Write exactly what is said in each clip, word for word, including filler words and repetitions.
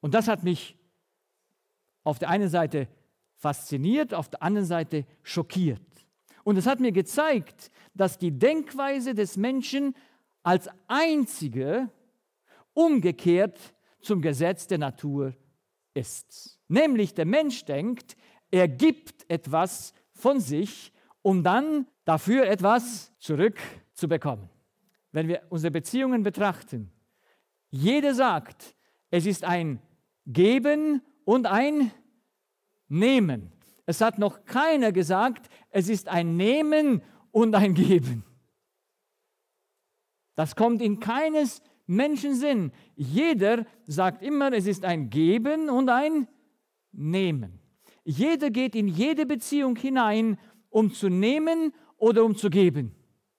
Und das hat mich auf der einen Seite fasziniert, auf der anderen Seite schockiert. Und es hat mir gezeigt, dass die Denkweise des Menschen als einzige umgekehrt zum Gesetz der Natur ist. Nämlich der Mensch denkt, er gibt etwas von sich, um dann dafür etwas zurückzubekommen. Wenn wir unsere Beziehungen betrachten, jeder sagt, es ist ein Geben und ein Nehmen. Es hat noch keiner gesagt, es ist ein Nehmen und ein Geben. Das kommt in keines Menschen Sinn. Jeder sagt immer, es ist ein Geben und ein Nehmen. Jeder geht in jede Beziehung hinein, um zu nehmen oder um zu geben.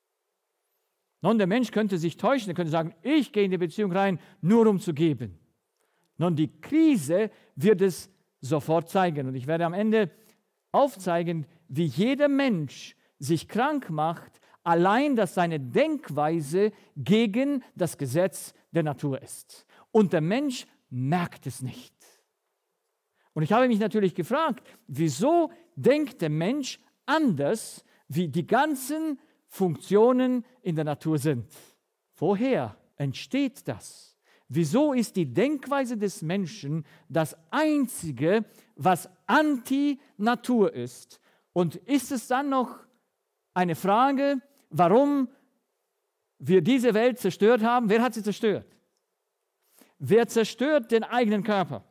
Nun, der Mensch könnte sich täuschen, er könnte sagen, ich gehe in die Beziehung rein, nur um zu geben. Nun, die Krise wird es sofort zeigen. Und ich werde am Ende aufzeigen, wie jeder Mensch sich krank macht, allein, dass seine Denkweise gegen das Gesetz der Natur ist. Und der Mensch merkt es nicht. Und ich habe mich natürlich gefragt, wieso denkt der Mensch anders, wie die ganzen Funktionen in der Natur sind? Woher entsteht das? Wieso ist die Denkweise des Menschen das Einzige, was Anti-Natur ist? Und ist es dann noch eine Frage, warum wir diese Welt zerstört haben? Wer hat sie zerstört? Wer zerstört den eigenen Körper?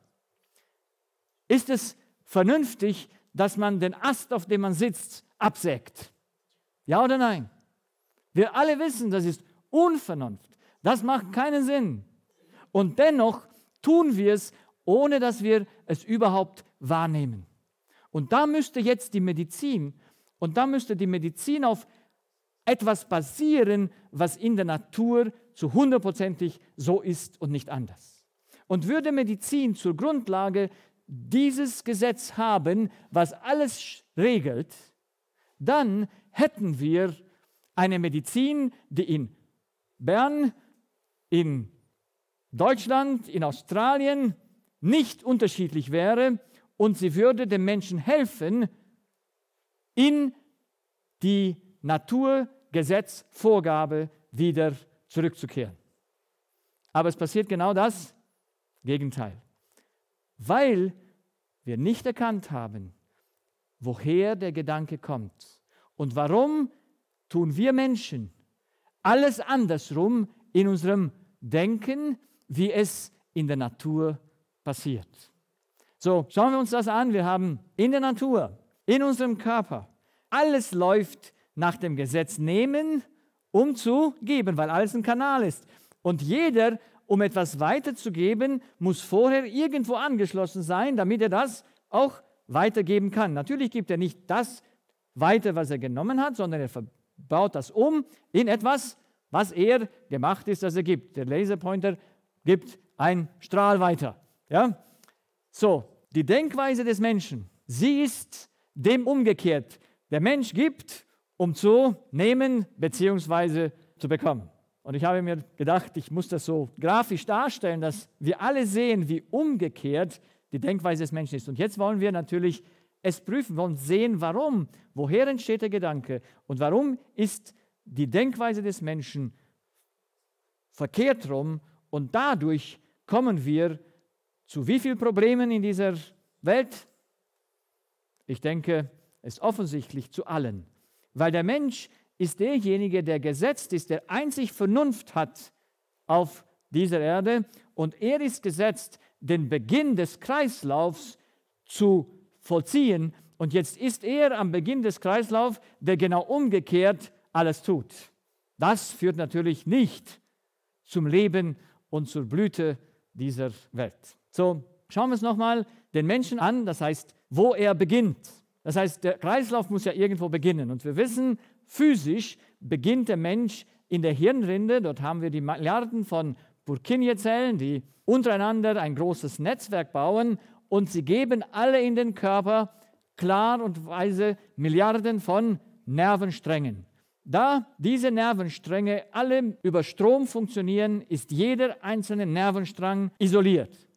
Ist es vernünftig, dass man den Ast, auf dem man sitzt, absägt? Ja oder nein? Wir alle wissen, das ist Unvernunft. Das macht keinen Sinn. Und dennoch tun wir es, ohne dass wir es überhaupt wahrnehmen. Und da müsste jetzt die Medizin, und da müsste die Medizin auf etwas basieren, was in der Natur zu hundertprozentig so ist und nicht anders. Und würde Medizin zur Grundlage dieses Gesetz haben, was alles regelt, dann hätten wir eine Medizin, die in Bern, in Deutschland, in Australien nicht unterschiedlich wäre und sie würde dem Menschen helfen, in die Naturgesetzvorgabe wieder zurückzukehren. Aber es passiert genau das Gegenteil. Weil wir nicht erkannt haben, woher der Gedanke kommt und warum tun wir Menschen alles andersrum in unserem Denken, wie es in der Natur passiert. So, schauen wir uns das an. Wir haben in der Natur, in unserem Körper, alles läuft nach dem Gesetz nehmen, um zu geben, weil alles ein Kanal ist. Und jeder, um etwas weiterzugeben, muss vorher irgendwo angeschlossen sein, damit er das auch weitergeben kann. Natürlich gibt er nicht das weiter, was er genommen hat, sondern er baut das um in etwas, was er gemacht ist, dass er gibt. Der Laserpointer gibt einen Strahl weiter. Ja? So, die Denkweise des Menschen, sie ist dem umgekehrt. Der Mensch gibt, um zu nehmen bzw. zu bekommen. Und ich habe mir gedacht, ich muss das so grafisch darstellen, dass wir alle sehen, wie umgekehrt die Denkweise des Menschen ist. Und jetzt wollen wir natürlich es prüfen, wollen sehen, warum, woher entsteht der Gedanke und warum ist die Denkweise des Menschen verkehrt rum und dadurch kommen wir zu wie vielen Problemen in dieser Welt? Ich denke, es ist offensichtlich zu allen, weil der Mensch ist derjenige, der gesetzt ist, der einzig Vernunft hat auf dieser Erde und er ist gesetzt, den Beginn des Kreislaufs zu vollziehen und jetzt ist er am Beginn des Kreislaufs, der genau umgekehrt alles tut. Das führt natürlich nicht zum Leben und zur Blüte dieser Welt. So, schauen wir uns nochmal den Menschen an, das heißt, wo er beginnt. Das heißt, der Kreislauf muss ja irgendwo beginnen. Und wir wissen, physisch beginnt der Mensch in der Hirnrinde. Dort haben wir die Milliarden von Purkinje-Zellen, die untereinander ein großes Netzwerk bauen. Und sie geben alle in den Körper klar und weise Milliarden von Nervensträngen. Da diese Nervenstränge alle über Strom funktionieren, ist jeder einzelne Nervenstrang isoliert.